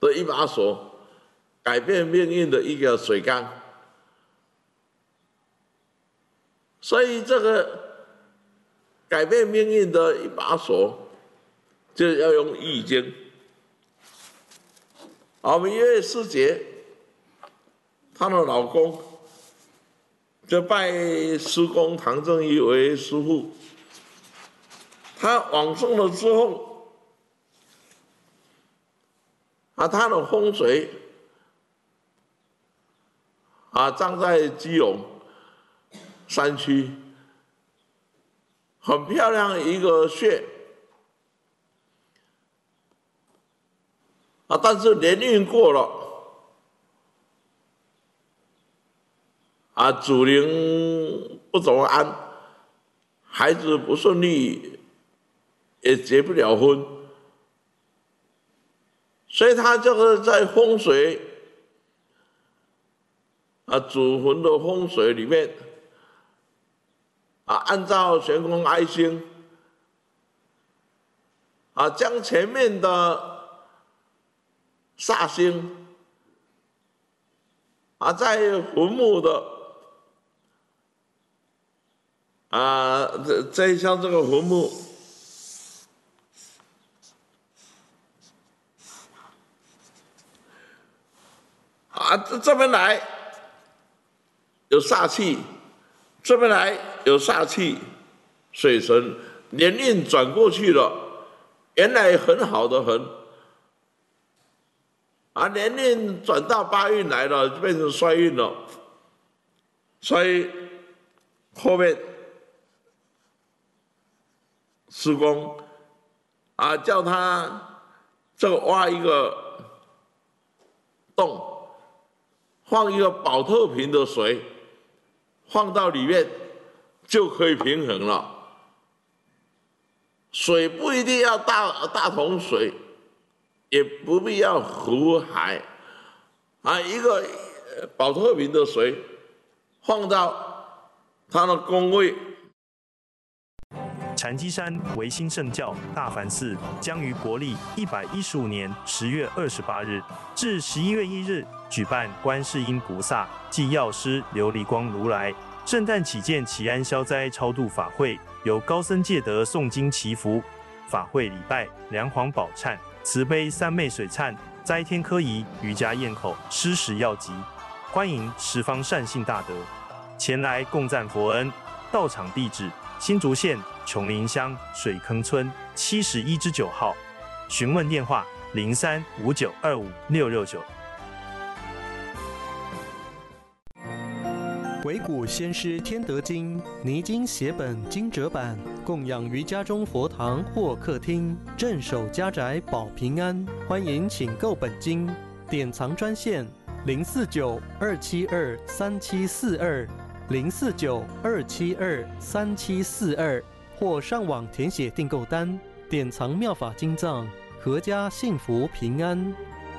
的一把锁，改变命运的一个水缸。所以这个改变命运的一把锁，就要用易经。我们一位师姐，她的老公就拜师公唐正一为师父。他往生了之后，他的风水葬在基隆山区，很漂亮的一个穴但是年运过了主灵不怎么安，孩子不顺利，也结不了婚，所以他就是在风水祖坟的风水里面按照玄空哀星将前面的煞星在坟墓的这像这个坟墓这边来有煞气，这边来有煞气，水神年运转过去了，原来很好的很年运转到八运来了，就变成衰运了，所以后面师公叫他这个挖一个洞，放一个保特瓶的水，放到里面就可以平衡了。水不一定要大桶水，也不必要湖海一个保特瓶的水放到他的宫位。 禅机山维新圣教大梵寺将于国历115年10月28日至11月1日举办观世音菩萨暨药师琉璃光如来圣诞祈见祈安消灾超度法会，由高僧戒德诵经祈福，法会礼拜梁皇宝忏、慈悲三昧水忏、斋天科仪、瑜伽咽口、施食药集，欢迎十方善信大德前来共赞佛恩。到场地址：新竹县琼林乡水坑村71-9号，询问电话0359256669。 惟古先师天德经泥经写本经折版，供养于家中佛堂或客厅，镇守家宅保平安。欢迎请购本经，典藏专线049-272-3742，049-272-3742，或上网填写订购单，典藏妙法经藏，阖家幸福平安。